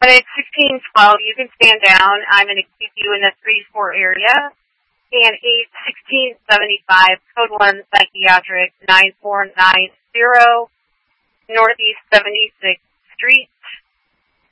But it's 1612. You can stand down. I'm going to keep you in the 3-4 area. And 1675, code 1 psychiatric 9490, Northeast 76th Street,